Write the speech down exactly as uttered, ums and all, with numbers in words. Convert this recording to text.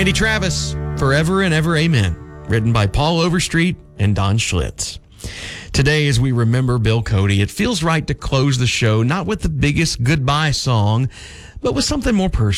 Randy Travis, Forever and Ever Amen, written by Paul Overstreet and Don Schlitz. Today, as we remember Bill Cody, it feels right to close the show not with the biggest goodbye song, but with something more personal.